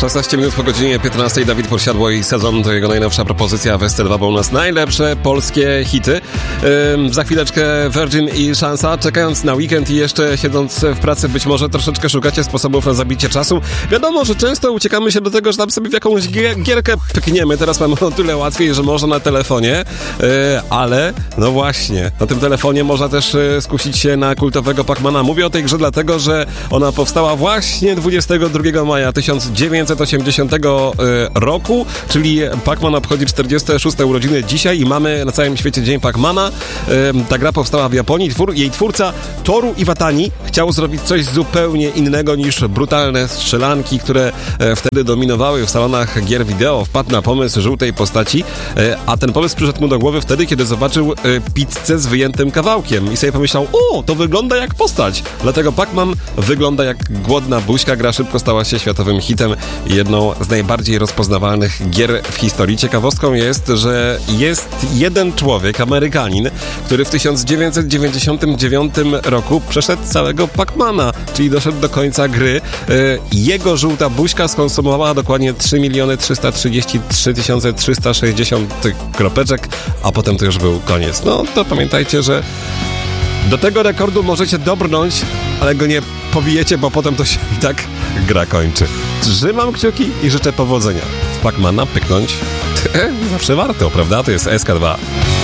16 minut po godzinie 15. Dawid Podsiadło i Sezon to jego najnowsza propozycja w ST2, bo u nas najlepsze polskie hity. Za chwileczkę Virgin i Szansa. Czekając na weekend i jeszcze siedząc w pracy, być może troszeczkę szukacie sposobów na zabicie czasu. Wiadomo, że często uciekamy się do tego, że tam sobie w jakąś gierkę pykniemy. Teraz mamy o tyle łatwiej, że można na telefonie, ale no właśnie, na tym telefonie można też skusić się na kultowego Pac-Mana. Mówię o tej grze dlatego, że ona powstała właśnie 22 maja 1980 roku, czyli Pac-Man obchodzi 46. urodziny dzisiaj i mamy na całym świecie Dzień Pac-Mana. Ta gra powstała w Japonii. Jej twórca Toru Iwatani chciał zrobić coś zupełnie innego niż brutalne strzelanki, które wtedy dominowały w salonach gier wideo. Wpadł na pomysł żółtej postaci, a ten pomysł przyszedł mu do głowy wtedy, kiedy zobaczył pizzę z wyjętym kawałkiem i sobie pomyślał, to wygląda jak postać. Dlatego Pac-Man wygląda jak głodna buźka. Gra szybko stała się światowym hitem i jedną z najbardziej rozpoznawalnych gier w historii. Ciekawostką jest, że jest jeden człowiek, Amerykanin, który w 1999 roku przeszedł całego Pac-Mana, czyli doszedł do końca gry. Jego żółta buźka skonsumowała dokładnie 3 333 360 kropeczek, a potem to już był koniec. No to pamiętajcie, że do tego rekordu możecie dobrnąć, ale go nie pobijecie, bo potem to się i tak gra kończy. Trzymam kciuki i życzę powodzenia. W Pac-Mana pyknąć zawsze warto, prawda? To jest SK2.